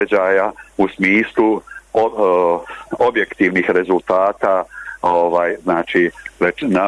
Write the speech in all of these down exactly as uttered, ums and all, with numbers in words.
uređaja u smislu o, o, objektivnih rezultata, ovaj, znači već na,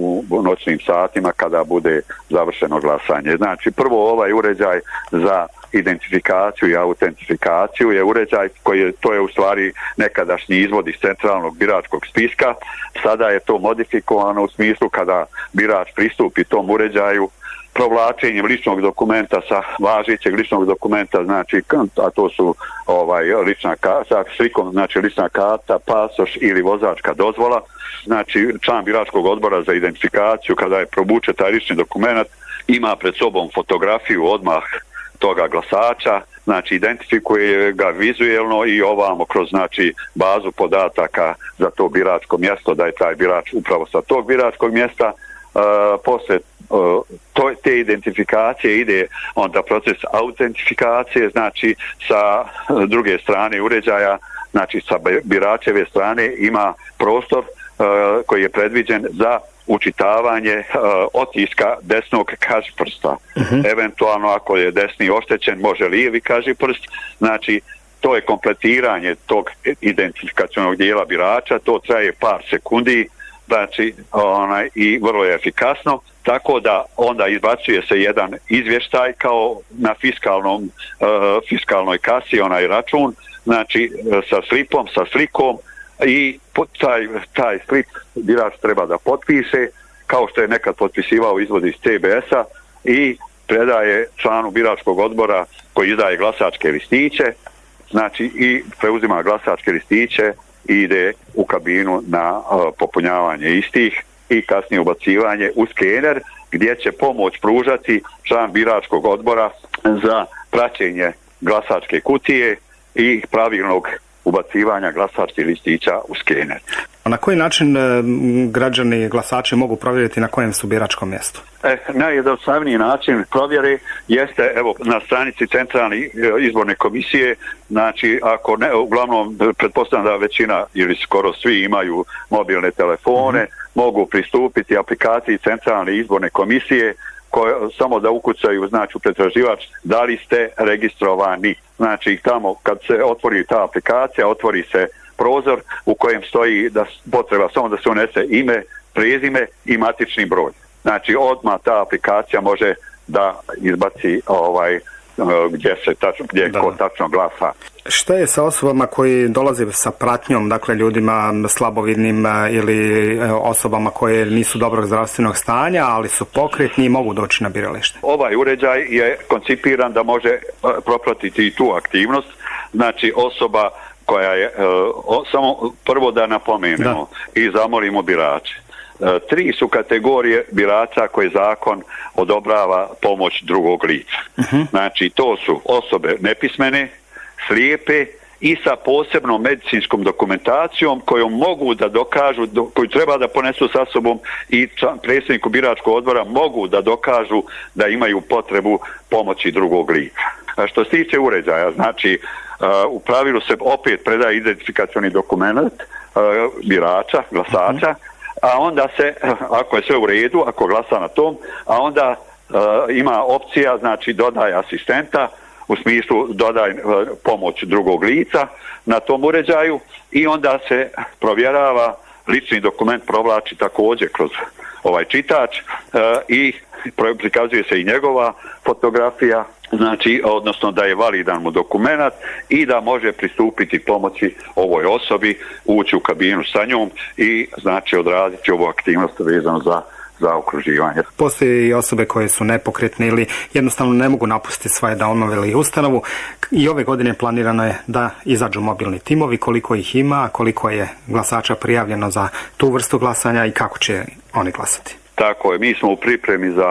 u noćnim satima kada bude završeno glasanje. Znači prvo ovaj uređaj za identifikaciju i autentifikaciju je uređaj koji je, to je u stvari nekadašnji izvod iz centralnog biračkog spiska. Sada je to modifikovano u smislu kada birač pristupi tom uređaju provlačenjem ličnog dokumenta sa važećeg ličnog dokumenta, znači, a to su ovaj lična karta, slikom, znači lična karta, pasoš ili vozačka dozvola. Znači član biračkog odbora za identifikaciju kada je probuče taj lični dokument ima pred sobom fotografiju odmah toga glasača, znači identifikuje ga vizuelno i ovamo kroz znači bazu podataka za to biračko mjesto, da je taj birač upravo sa tog biračkog mjesta. Uh, posle uh, to, te identifikacije ide onda proces autentifikacije, znači sa druge strane uređaja, znači sa biračeve strane ima prostor uh, koji je predviđen za učitavanje uh, otiska desnog kažiprsta. Uh-huh. Eventualno ako je desni oštećen može lijevi kažiprst, znači to je kompletiranje tog identifikacionog dijela birača, to traje par sekundi, znači onaj, i vrlo je efikasno, tako da onda izbacuje se jedan izvještaj kao na fiskalnom, uh, fiskalnoj kasi, onaj račun, znači sa slipom, sa slikom i taj, taj slip birač treba da potpiše, kao što je nekad potpisivao izvod iz T B S-a i predaje članu biračkog odbora koji izdaje glasačke listiće, znači i preuzima glasačke listiće i ide u kabinu na uh, popunjavanje istih i kasnije ubacivanje u skener gdje će pomoć pružati član biračkog odbora za praćenje glasačke kutije i pravilnog ubacivanja glasačkih listića u skener. Na koji način e, građani glasači mogu provjeriti na kojem su biračkom mjestu? E, najjednostavniji način provjere jeste evo na stranici Centralne izborne komisije, znači ako ne, uglavnom pretpostavljam da većina ili skoro svi imaju mobilne telefone, mm-hmm. mogu pristupiti aplikaciji Centralne izborne komisije koje, samo da ukucaju znači u pretraživač da li ste registrovani. Znači tamo kad se otvori ta aplikacija, otvori se prozor u kojem stoji da potreba samo da se unese ime, prezime i matični broj. Znači odmah ta aplikacija može da izbaci ovaj gdje se tačno, gdje da. Ko tačno glasa. Šta je sa osobama koji dolaze sa pratnjom, dakle ljudima slabovidnim ili osobama koje nisu dobrog zdravstvenog stanja, ali su pokretni i mogu doći na biralište? Ovaj uređaj je koncipiran da može propratiti i tu aktivnost, znači osoba koja je, o, samo prvo da napomenemo da. I zamolimo birače. E, tri su kategorije birača koje zakon odobrava pomoć drugog lica. Uh-huh. Znači to su osobe nepismene, slijepe i sa posebnom medicinskom dokumentacijom kojom mogu da dokažu, do, koju treba da ponesu sa sobom i predsjedniku biračkog odbora mogu da dokažu da imaju potrebu pomoći drugog lica. A što se tiče uređaja, znači Uh, u pravilu se opet predaje identifikacioni dokument uh, birača, glasača, a onda se, ako je sve u redu, ako glasa na tom, a onda uh, ima opcija, znači dodaj asistenta, u smislu dodaj uh, pomoć drugog lica na tom uređaju i onda se provjerava, lični dokument provlači također kroz ovaj čitač uh, i prikazuje se i njegova fotografija, znači, odnosno da je validan mu dokument i da može pristupiti pomoći ovoj osobi, ući u kabinu sa njom i znači odraditi ovu aktivnost vezano za za okruživanje. Postoje i osobe koje su nepokretne ili jednostavno ne mogu napustiti svoje domove ili ustanovu. I ove godine planirano je da izađu mobilni timovi, koliko ih ima, koliko je glasača prijavljeno za tu vrstu glasanja i kako će oni glasati. Tako je, mi smo u pripremi za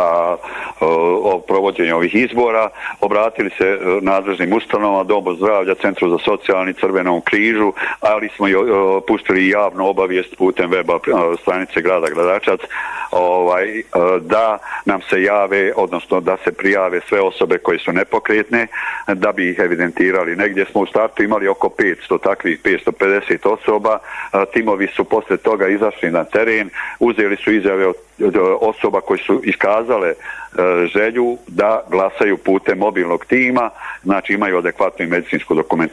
uh, provođenje ovih izbora, obratili se uh, nadležnim ustanovama, Domu zdravlja, Centru za socijalni, Crvenom križu, ali smo uh, pustili javnu obavijest putem weba uh, stranice grada Gradačac ovaj, uh, da nam se jave, odnosno da se prijave sve osobe koje su nepokretne, da bi ih evidentirali. Negdje smo u startu imali oko petsto takvih, petsto pedeset osoba, uh, timovi su posle toga izašli na teren, uzeli su izjave od osoba koji su iskazale e, želju da glasaju putem mobilnog tima, znači imaju adekvatnu medicinsku dokumentaciju.